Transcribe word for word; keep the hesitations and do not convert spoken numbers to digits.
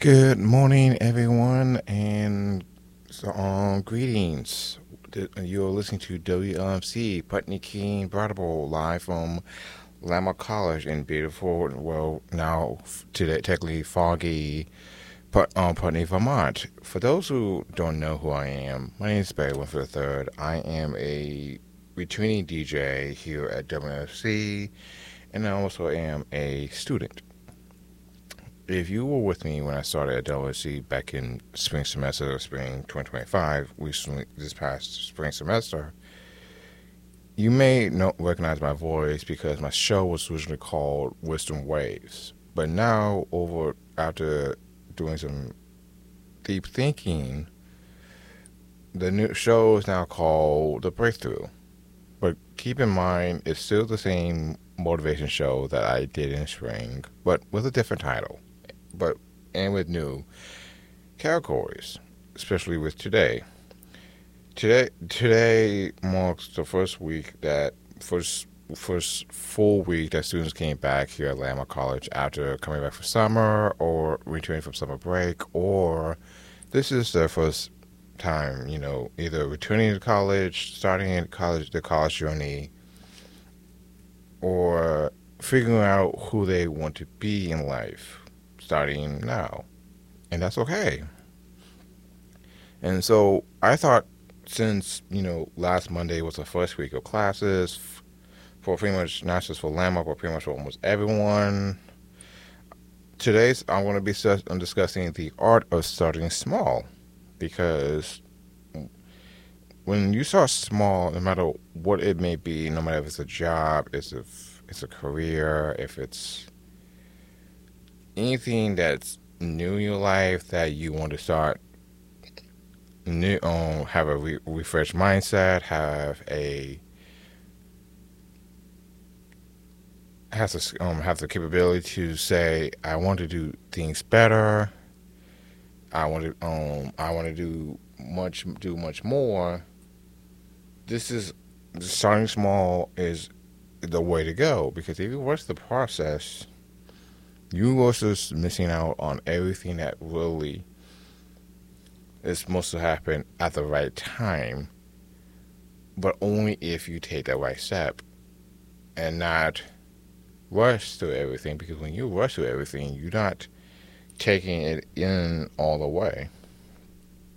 Good morning, everyone, and so, um, greetings. Th- You're listening to W L M C Putney Keen Broadable live from Lamar College in beautiful, well, now f- today technically foggy, Put, um, Putney, Vermont. For those who don't know who I am, my name is Barry Winford the third. I am a returning D J here at W L M C, and I also am a student. If you were with me when I started at W S C back in spring semester, spring twenty twenty-five, recently this past spring semester, you may not recognize my voice because my show was originally called Wisdom Waves. But now, over after doing some deep thinking, the new show is now called The Breakthrough. But keep in mind, it's still the same motivation show that I did in spring, but with a different title. But and with new categories, especially with today. Today, today marks the first week that first first full week that students came back here at Lamar College after coming back from summer or returning from summer break, or this is their first time, you know, either returning to college, starting in college, the college journey, or figuring out who they want to be in life, starting now, and that's okay. And so I thought, since you know last Monday was the first week of classes f- for pretty much not just for Lamar but pretty much for almost everyone, today's I'm going to be sus- I'm discussing the art of starting small, because when you start small, no matter what it may be, no matter if it's a job, it's if it's a career, if it's anything that's new in your life that you want to start new, um, have a re- refreshed mindset, have a has to um, have the capability to say, I want to do things better. I want to um I want to do much do much more. This is starting small is the way to go, because if you rush the process, you are just missing out on everything that really is supposed to happen at the right time, but only if you take that right step and not rush through everything. Because when you rush through everything, you're not taking it in all the way.